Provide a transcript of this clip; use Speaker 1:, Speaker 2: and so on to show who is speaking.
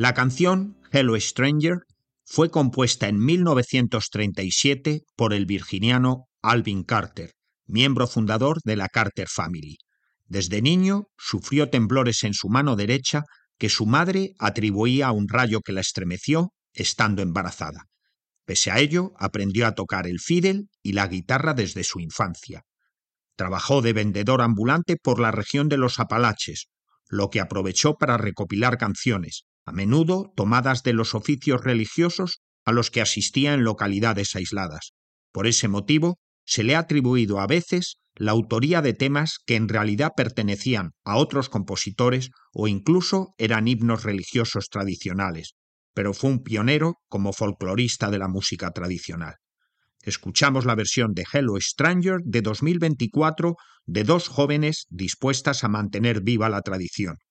Speaker 1: La canción Hello Stranger fue compuesta en 1937 por el virginiano Alvin Carter, miembro fundador de la Carter Family. Desde niño sufrió temblores en su mano derecha que su madre atribuía a un rayo que la estremeció estando embarazada. Pese a ello, aprendió a tocar el fiddle y la guitarra desde su infancia. Trabajó de vendedor ambulante por la región de los Apalaches, lo que aprovechó para recopilar canciones, a menudo tomadas de los oficios religiosos a los que asistía en localidades aisladas. Por ese motivo, se le ha atribuido a veces la autoría de temas que en realidad pertenecían a otros compositores o incluso eran himnos religiosos tradicionales, pero fue un pionero como folclorista de la música tradicional. Escuchamos la versión de Hello Stranger de 2024 de dos jóvenes dispuestas a mantener viva la tradición.